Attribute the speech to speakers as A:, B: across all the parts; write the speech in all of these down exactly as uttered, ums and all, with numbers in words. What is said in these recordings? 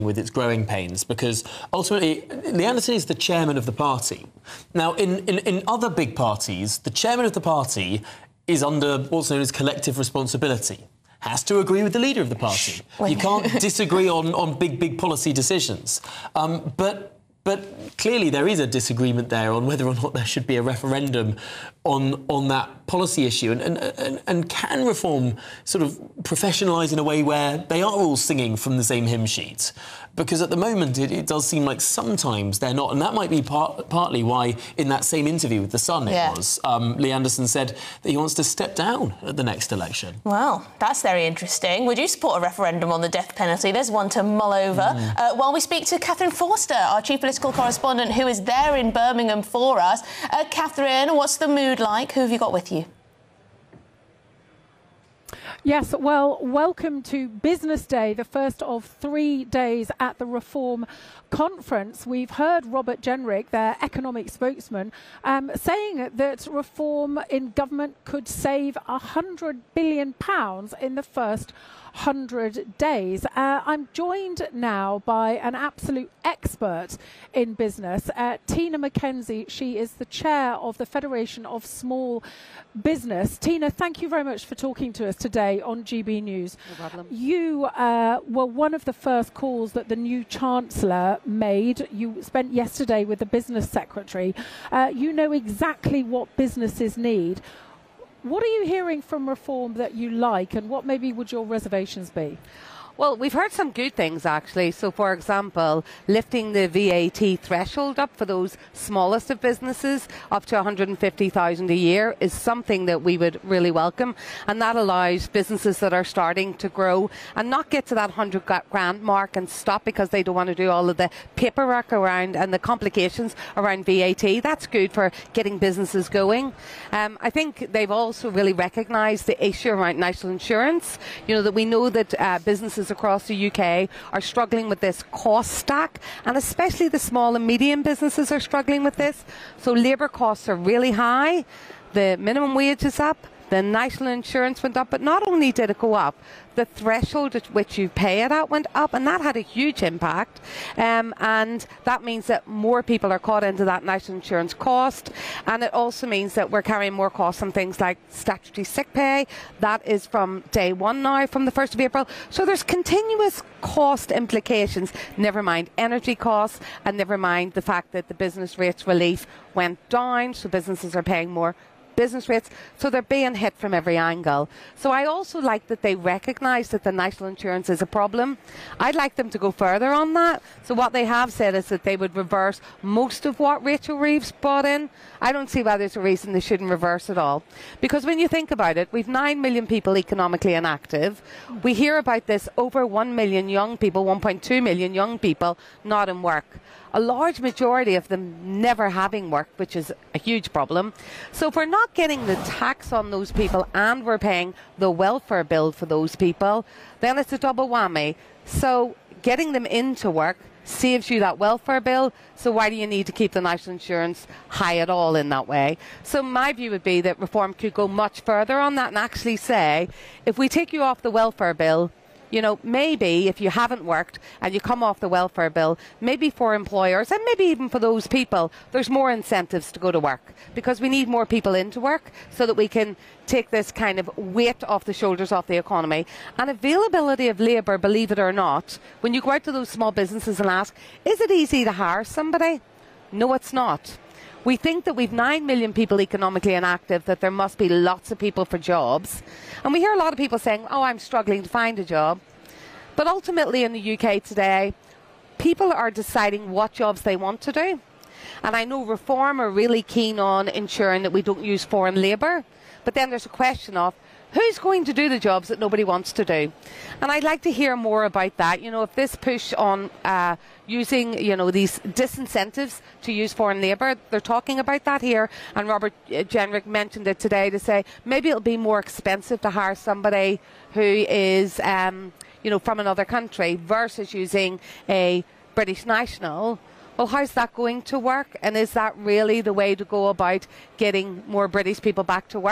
A: with its growing pains, because ultimately Lee Anderson is the chairman of the party. Now, in, in, in other big parties, the chairman of the party is under what's known as collective responsibility. Has to agree with the leader of the party. You can't disagree on, on big, big policy decisions. Um, but, but clearly there is a disagreement there on whether or not there should be a referendum on, on that policy issue. And, and, and, and can reform sort of professionalise in a way where they are all singing from the same hymn sheet? Because at the moment it, it does seem like sometimes they're not. And that might be part, partly why in that same interview with The Sun it yeah. was, um, Lee Anderson said that he wants to step down at the next election.
B: Well, that's very interesting. Would you support a referendum on the death penalty? There's one to mull over. Mm. Uh, while we speak to Catherine Forster, our chief political correspondent, who is there in Birmingham for us. Uh, Catherine, what's the mood like? Who have you got with you?
C: Yes, well, welcome to Business Day, the first of three days at the Reform Conference. We've heard Robert Jenrick, their economic spokesman, um, saying that reform in government could save one hundred billion pounds in the first one hundred days. Uh, I'm joined now by an absolute expert in business, uh, Tina McKenzie. She is the chair of the Federation of Small Business. Tina, thank you very much for talking to us today on G B News.
D: No problem.
C: You uh, were one of the first calls that the new Chancellor made. You spent yesterday with the Business Secretary. Uh, you know exactly what businesses need. What are you hearing from reform that you like, and what maybe would your reservations be?
D: Well, we've heard some good things, actually. So, for example, lifting the V A T threshold up for those smallest of businesses up to one hundred fifty thousand pounds a year is something that we would really welcome. And that allows businesses that are starting to grow and not get to that one hundred grand mark and stop because they don't want to do all of the paperwork around and the complications around V A T. That's good for getting businesses going. Um, I think they've also really recognised the issue around national insurance. You know, that we know that uh, businesses across the U K are struggling with this cost stack, and especially the small and medium businesses are struggling with this. So labour costs are really high, the minimum wage is up, the national insurance went up, but not only did it go up, the threshold at which you pay it at went up, and that had a huge impact. Um, and that means that more people are caught into that national insurance cost, and it also means that we're carrying more costs on things like statutory sick pay. That is from day one now, from the first of April. So there's continuous cost implications, never mind energy costs, and never mind the fact that the business rates relief went down, so businesses are paying more business rates, so they're being hit from every angle. So I also like that they recognise that the national insurance is a problem. I'd like them to go further on that. So what they have said is that they would reverse most of what Rachel Reeves brought in. I don't see why there's a reason they shouldn't reverse it all. Because when you think about it, we've nine million people economically inactive. We hear about this over one million young people, one point two million young people not in work. A large majority of them never having work, which is a huge problem. So if we're not getting the tax on those people and we're paying the welfare bill for those people, then it's a double whammy. So getting them into work saves you that welfare bill, so why do you need to keep the national insurance high at all in that way? So my view would be that reform could go much further on that and actually say, if we take you off the welfare bill, you know, maybe if you haven't worked and you come off the welfare bill, maybe for employers and maybe even for those people, there's more incentives to go to work, because we need more people into work so that we can take this kind of weight off the shoulders of the economy. And availability of labour, believe it or not, when you go out to those small businesses and ask, is it easy to hire somebody? No, it's not. We think that we've nine million people economically inactive, that there must be lots of people for jobs. And we hear a lot of people saying, oh, I'm struggling to find a job. But ultimately in the U K today, people are deciding what jobs they want to do. And I know Reform are really keen on ensuring that we don't use foreign labour. But then there's a question of, who's going to do the jobs that nobody wants to do? And I'd like to hear more about that. You know, if this push on uh, using, you know, these disincentives to use foreign labour, they're talking about that here. And Robert Jenrick mentioned it today to say maybe it'll be more expensive to hire somebody who is, um, you know, from another country versus using a British national. Well, how's that going to work? And is that really the way to go about getting more British people back to work?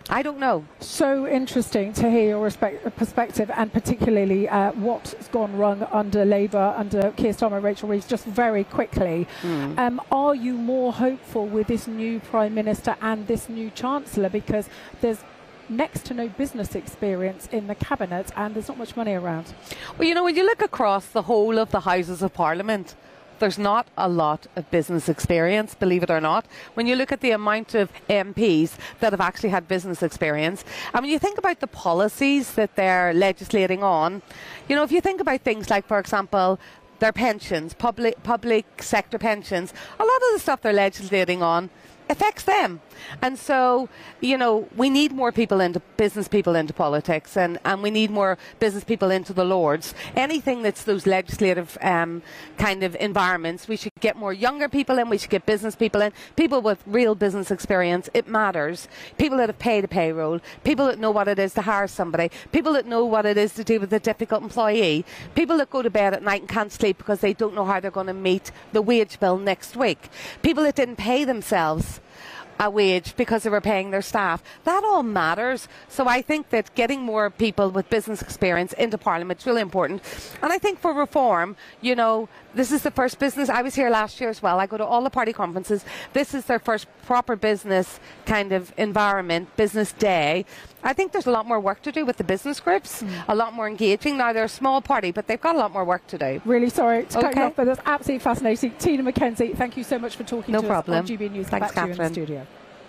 D: I don't know.
C: So interesting to hear your respect, perspective, and particularly uh, what's gone wrong under Labour, under Keir Starmer, Rachel Reeves. Just very quickly, mm. um, are you more hopeful with this new Prime Minister and this new Chancellor? Because there's next to no business experience in the cabinet and there's not much money around.
D: Well, you know, when you look across the whole of the Houses of Parliament, there's not a lot of business experience, believe it or not. When you look at the amount of M Ps that have actually had business experience, and when you think about the policies that they're legislating on, you know, if you think about things like, for example, their pensions, public public sector pensions, a lot of the stuff they're legislating on affects them. And so, you know, we need more people into business people into politics, and, and we need more business people into the Lords. Anything that's those legislative um, kind of environments, we should get more younger people in, we should get business people in, people with real business experience. It matters. People that have paid a payroll, people that know what it is to hire somebody, people that know what it is to deal with a difficult employee, people that go to bed at night and can't sleep because they don't know how they're going to meet the wage bill next week, people that didn't pay themselves a wage because they were paying their staff. That all matters. So I think that getting more people with business experience into Parliament is really important. And I think for reform, you know, this is the first business. I was here last year as well. I go to all the party conferences. This is their first proper business kind of environment, business day. I think there's a lot more work to do with the business groups, mm. a lot more engaging. Now, they're a small party, but they've got a lot more work to do.
C: Really sorry to
D: okay.
C: cut you off, but that's absolutely fascinating. Tina McKenzie, thank you so much for talking
D: no
C: to
D: problem.
C: us on G B News.
D: Thanks,
C: Back to you in the
D: Catherine.
C: studio.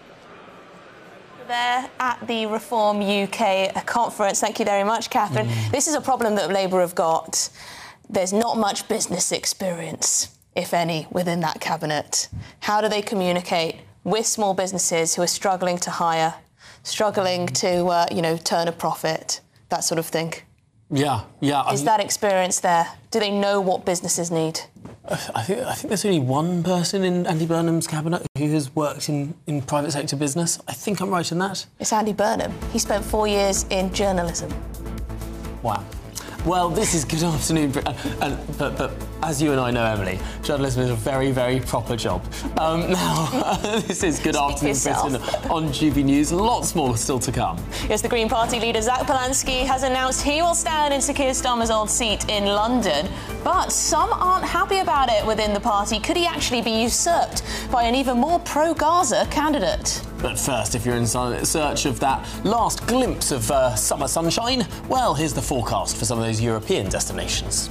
B: There at the Reform U K conference. Thank you very much, Catherine. Mm. This is a problem that Labour have got. There's not much business experience, if any, within that cabinet. How do they communicate with small businesses who are struggling to hire, struggling to, uh, you know, turn a profit, that sort of thing?
A: Yeah, yeah.
B: Is that experience there? Do they know what businesses need?
A: I think I think there's only one person in Andy Burnham's cabinet who has worked in, in private sector business. I think I'm right in that.
B: It's Andy Burnham. He spent four years in journalism.
A: Wow. Well, this is Good Afternoon Britain. And, and, but, but as you and I know, Emily, journalism is a very, very proper job. Um, now, this is Good Afternoon Britain on G B News. Lots more still to come.
B: Yes, the Green Party leader Zach Polanski has announced he will stand in Sir Keir Starmer's old seat in London. But some aren't happy about it within the party. Could he actually be usurped by an even more pro-Gaza candidate?
A: But first, if you're in search of that last glimpse of uh, summer sunshine, well, here's the forecast for some of those European destinations.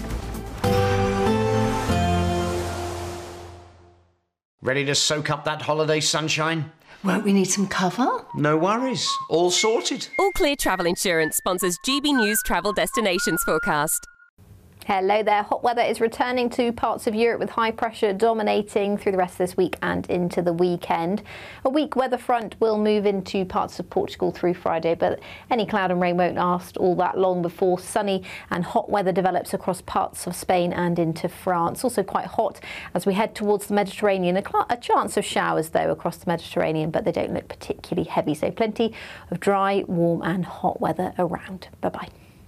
E: Ready to soak up that holiday sunshine?
F: Won't we need some cover?
E: No worries. All sorted.
G: All Clear Travel Insurance sponsors G B News Travel Destinations Forecast.
H: Hello there. Hot weather is returning to parts of Europe with high pressure dominating through the rest of this week and into the weekend. A weak weather front will move into parts of Portugal through Friday, but any cloud and rain won't last all that long before sunny and hot weather develops across parts of Spain and into France. Also quite hot as we head towards the Mediterranean. A, cl- a chance of showers, though, across the Mediterranean, but they don't look particularly heavy. So plenty of dry, warm and hot weather around. Bye-bye.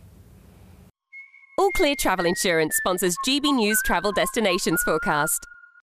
G: All Clear Travel Insurance sponsors G B News Travel Destinations Forecast.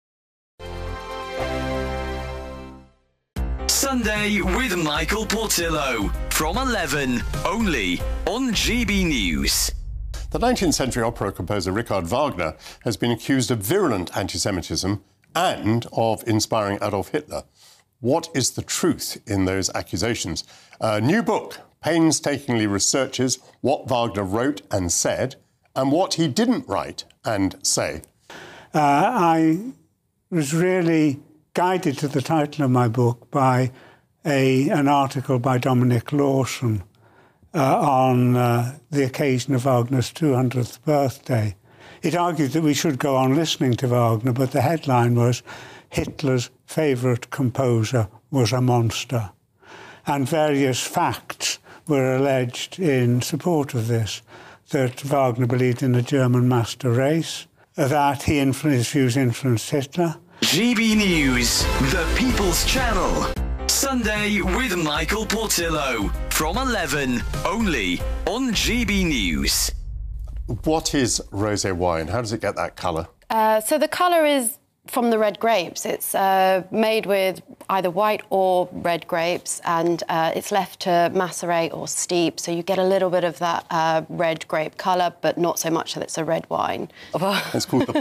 I: Sunday with Michael Portillo from eleven, only on G B News.
J: The nineteenth century opera composer Richard Wagner has been accused of virulent anti-Semitism and of inspiring Adolf Hitler. What is the truth in those accusations? A new book painstakingly researches what Wagner wrote and said and what he didn't write and say.
K: Uh, I was really guided to the title of my book by a, an article by Dominic Lawson uh, on uh, the occasion of Wagner's two hundredth birthday. It argued that we should go on listening to Wagner, but the headline was Hitler's favourite composer was a monster. And various facts were alleged in support of this. That Wagner believed in the German master race, that he influenced, his views influenced Hitler.
I: G B News, the People's Channel. Sunday with Michael Portillo from eleven, only on G B News.
J: What is rosé wine? How does it get that colour?
L: Uh, so the colour is from the red grapes. It's uh, made with either white or red grapes, and uh, it's left to macerate or steep, so you get a little bit of that uh, red grape colour, but not so much that it's a red wine.
J: It's called the